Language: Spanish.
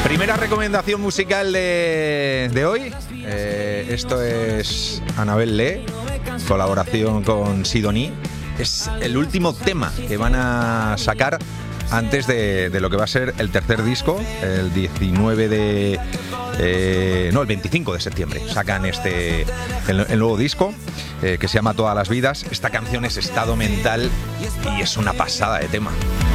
Primera recomendación musical de hoy. Esto es Anabel Lee, colaboración con Sidoní. Es el último tema que van a sacar antes de lo que va a ser el tercer disco, el 25 de septiembre. Sacan el nuevo disco que se llama Todas las vidas. Esta canción es Estado Mental y es una pasada de tema.